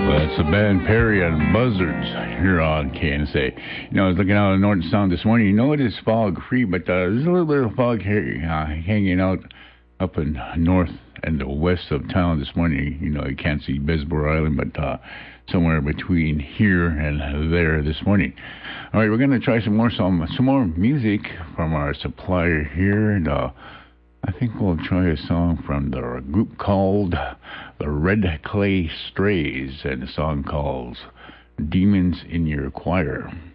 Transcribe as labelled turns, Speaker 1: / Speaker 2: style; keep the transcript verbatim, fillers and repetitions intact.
Speaker 1: That's the band Perry and Buzzards here on K N S A. You know, I was looking out at Norton Sound this morning. You know it is fog free, but uh, there's a little bit of fog here, uh, hanging out up in north and the west of town this morning. You know, you can't see Besborough Island, but uh, somewhere between here and there this morning. All right, we're going to try some more some some more music from our supplier here, and uh, I think we'll try a song from the group called the Red Clay Strays, and a song called Demons in Your Choir.